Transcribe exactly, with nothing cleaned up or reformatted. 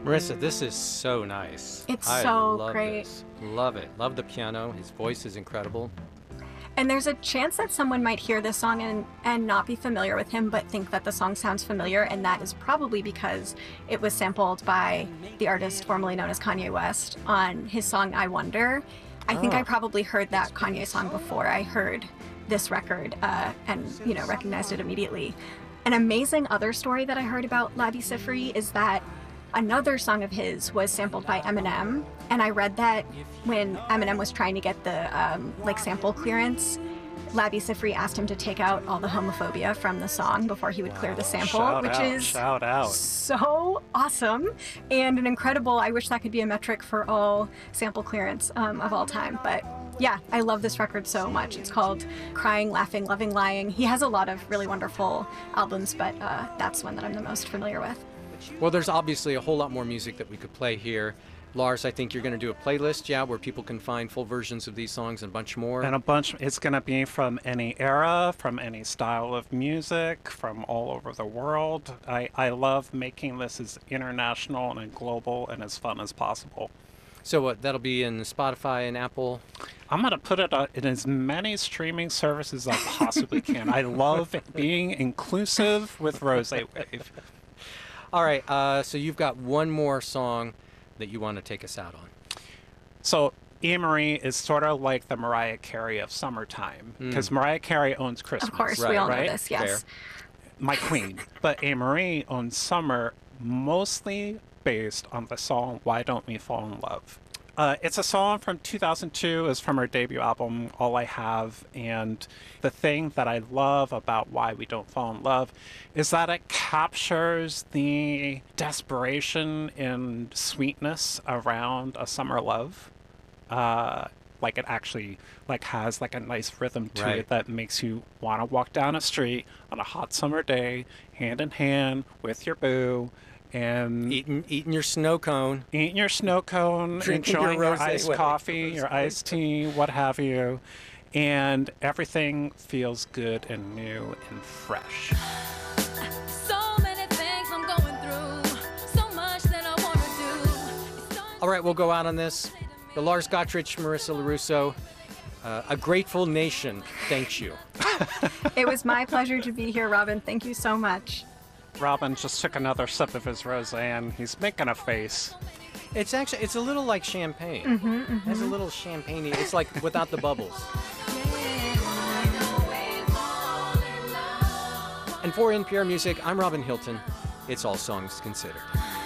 Marissa, this is so nice. It's I so love great. This. Love it. Love the piano. His voice is incredible. And there's a chance that someone might hear this song and, and not be familiar with him, but think that the song sounds familiar, and that is probably because it was sampled by the artist formerly known as Kanye West on his song I Wonder. I think Oh. I probably heard that Kanye song before I heard this record uh, and, you know, recognized it immediately. An amazing other story that I heard about Labi Siffre is that another song of his was sampled by Eminem, and I read that when Eminem was trying to get the um, like sample clearance, Labi Siffre asked him to take out all the homophobia from the song before he would clear the sample, Shout which out, is shout out. so awesome and an incredible. I wish that could be a metric for all sample clearance um, of all time, but. Yeah, I love this record so much. It's called Crying, Laughing, Loving, Lying. He has a lot of really wonderful albums, but uh, that's one that I'm the most familiar with. Well, there's obviously a whole lot more music that we could play here. Lars, I think you're going to do a playlist, yeah, where people can find full versions of these songs and a bunch more. And a bunch, it's going to be from any era, from any style of music, from all over the world. I, I love making this as international and global and as fun as possible. So what, that'll be in Spotify and Apple? I'm going to put it on, in as many streaming services as I possibly can. I love being inclusive with Rose Wave. All right, uh, so you've got one more song that you want to take us out on. So Anne-Marie is sort of like the Mariah Carey of summertime, because Mm. Mariah Carey owns Christmas. Of course, Right, we all right? know this, yes. Fair. My queen. But Anne-Marie owns summer, mostly based on the song Why Don't We Fall in Love. Uh, it's a song from two thousand two. It's from her debut album, All I Have. And the thing that I love about Why We Don't Fall in Love is that it captures the desperation and sweetness around a summer love. Uh, like it actually like has like a nice rhythm to Right. it that makes you want to walk down a street on a hot summer day, hand in hand with your boo, and Eating, eating your snow cone. eating your snow cone, Drinking your enjoying your, rosé iced with it. coffee, your iced tea, what have you, and everything feels good and new and fresh. So many things I'm going through, so much that I want to do. All right, we'll go out on this. The Lars Gottrich, Marissa LaRusso, uh, a grateful nation thanks you. It was my pleasure to be here, Robin. Thank you so much. Robin just took another sip of his rosé and he's making a face. It's actually, it's a little like champagne. Mm-hmm, mm-hmm. It has a little champagne. It's like without the bubbles. And for N P R Music, I'm Robin Hilton. It's All Songs Considered.